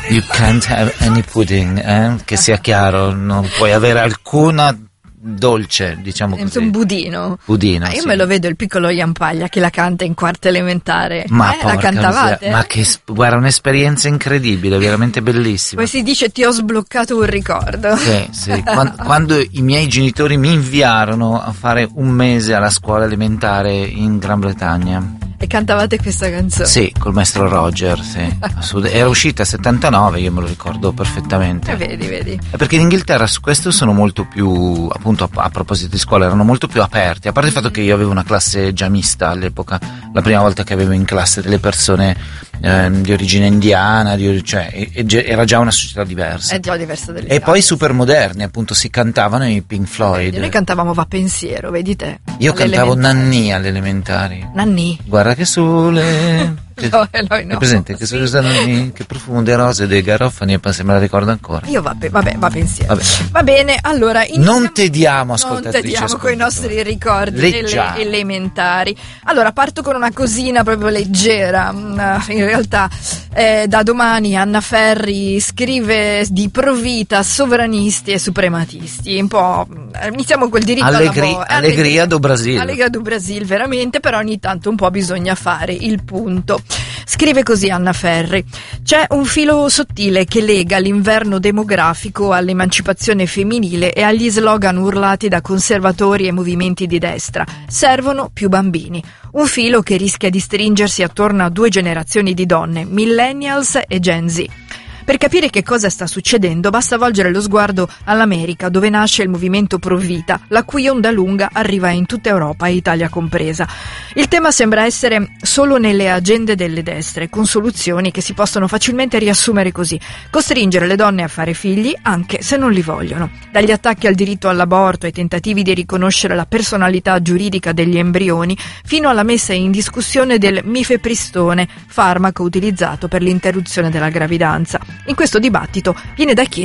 You can't have any pudding, che sia chiaro, non puoi avere alcuna dolce, diciamo così. Un budino. Budino, io sì. me lo vedo il piccolo Ian Paglia che la canta in quarta elementare. Ma la cantavate? Ma che guarda, un'esperienza incredibile, veramente bellissima. Poi si dice ti ho sbloccato un ricordo. Sì. Quando i miei genitori mi inviarono a fare un mese alla scuola elementare in Gran Bretagna. E cantavate questa canzone? Sì, col maestro Roger, sì. Era uscita a 79, io me lo ricordo perfettamente. Vedi. Perché in Inghilterra su questo sono molto più, appunto a proposito di scuola, erano molto più aperti, a parte il fatto che io avevo una classe già mista all'epoca, la prima volta che avevo in classe delle persone di origine indiana, era già una società diversa. È già diversa dell'Italia. E poi super moderni, appunto, si cantavano i Pink Floyd. Noi cantavamo Va Pensiero, vedi te. Io cantavo Nannì alle elementari. Nannì. Guarda che sole. No. È presente? Che sì. Che profumo di rose, dei garofani, e poi se me la ricordo ancora. Io Va Pensiero. Vabbè. Va bene, allora non tediamo, ascoltatrici. Non tediamo con i nostri ricordi Leggiamo. delle elementari. Allora, parto con una cosina proprio leggera. In realtà, da domani Anna Ferri scrive di provvita, sovranisti e suprematisti. Un po'. Iniziamo col diritto alla lavoro. Allegria do Brasil. Allegria do Brasil, veramente, però ogni tanto un po' bisogna fare il punto. Scrive così Anna Ferri: c'è un filo sottile che lega l'inverno demografico all'emancipazione femminile e agli slogan urlati da conservatori e movimenti di destra. Servono più bambini. Un filo che rischia di stringersi attorno a due generazioni di donne, millennials e Gen Z. Per capire che cosa sta succedendo basta volgere lo sguardo all'America, dove nasce il movimento Pro Vita, la cui onda lunga arriva in tutta Europa, Italia compresa. Il tema sembra essere solo nelle agende delle destre, con soluzioni che si possono facilmente riassumere così: costringere le donne a fare figli anche se non li vogliono. Dagli attacchi al diritto all'aborto ai tentativi di riconoscere la personalità giuridica degli embrioni, fino alla messa in discussione del mifepristone, farmaco utilizzato per l'interruzione della gravidanza. In questo dibattito viene da chiedere